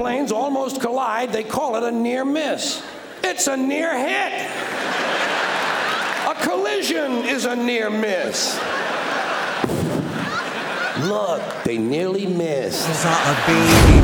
airplanes almost collide, they call it a near miss. It's a near hit. A collision is a near miss. Look, they nearly missed. Is that a baby?